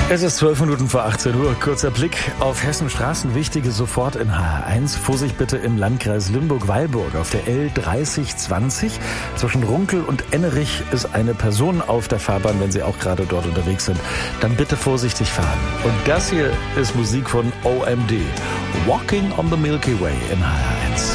Es ist 12 Minuten vor 18 Uhr. Kurzer Blick auf Hessenstraßen. Wichtige sofort in HR1. Vorsicht bitte im Landkreis Limburg-Weilburg. Auf der L3020 zwischen Runkel und Ennerich ist eine Person auf der Fahrbahn, wenn Sie auch gerade dort unterwegs sind. Dann bitte vorsichtig fahren. Und das hier ist Musik von OMD. Walking on the Milky Way in HR1.